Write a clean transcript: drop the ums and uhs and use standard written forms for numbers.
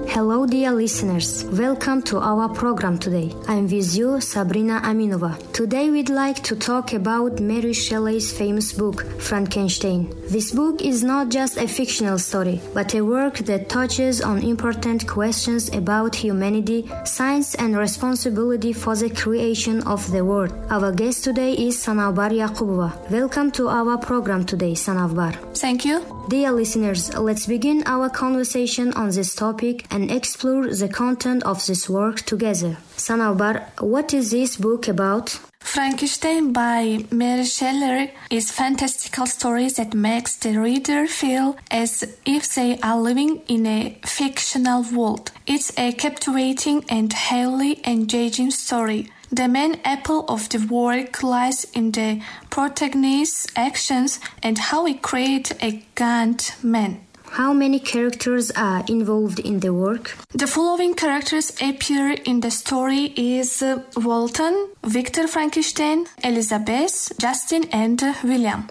Hello dear listeners, welcome to our program today. I'm with you, Sabrina Aminova. Today we'd like to talk about Mary Shelley's famous book, Frankenstein. This book is not just a fictional story, but a work that touches on important questions about humanity, science and responsibility for the creation of the world. Our guest today is Sanavbar Yaqubova. Welcome to our program today, Sanavbar. Thank you. Dear listeners, let's begin our conversation on this topic and explore the content of this work together. Sanavbar, what is this book about? Frankenstein by Mary Shelley is a fantastical story that makes the reader feel as if they are living in a fictional world. It's a captivating and highly engaging story. The main appeal of the work lies in the protagonist's actions and how he creates a gaunt man. How many characters are involved in the work? The following characters appear in the story is Walton, Victor Frankenstein, Elizabeth, Justin and William.